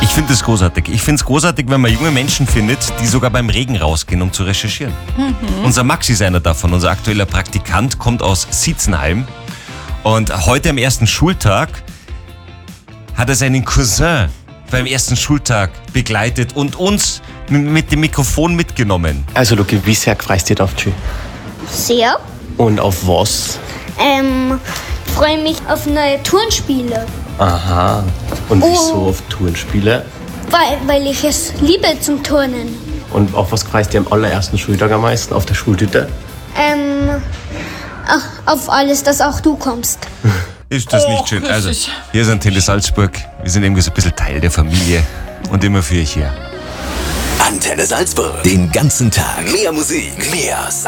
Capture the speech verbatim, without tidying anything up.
Ich finde es großartig. Ich finde es großartig, wenn man junge Menschen findet, die sogar beim Regen rausgehen, um zu recherchieren. Mhm. Unser Max ist einer davon. Unser aktueller Praktikant kommt aus Sietzenheim. Und heute am ersten Schultag hat er seinen Cousin beim ersten Schultag begleitet und uns mit dem Mikrofon mitgenommen. Also Luki, wie sehr freust du dich auf die Schule? Sehr. Und auf was? Ähm, freue mich auf neue Turnspiele. Aha. Und Oh. wieso auf Turnspiele? Weil, weil ich es liebe zum Turnen. Und auf was freust du am allerersten Schultag am meisten? Auf der Schultüte? Ähm, ach, auf alles, dass auch du kommst. Ist das nicht schön? Also, hier sind Tele Salzburg. Wir sind irgendwie so ein bisschen Teil der Familie. Und immer für euch hier. Antenne Salzburg. Den ganzen Tag. Mehr Musik. Mehr